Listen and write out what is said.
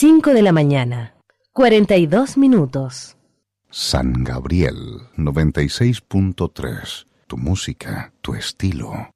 5 de la mañana, 42 minutos. San Gabriel 96.3. Tu música, tu estilo.